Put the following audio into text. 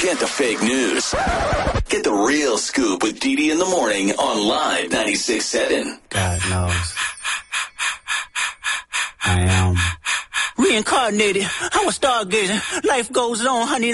Forget the fake news. Get the real scoop with Dee in the morning on Live 96.7. God knows. I am reincarnated. I'm a stargazer. Life goes on, honey.